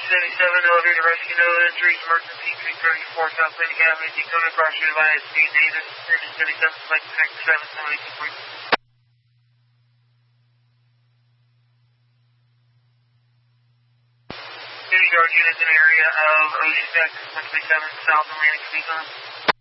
elevator rescue, no injuries, emergency 334 South Lake Avenue, Dakota, cross unit ISD, Davis, 77, flight 67, somebody complete. City Guard units in area of Ocean Deck, 137 South Atlantic Season.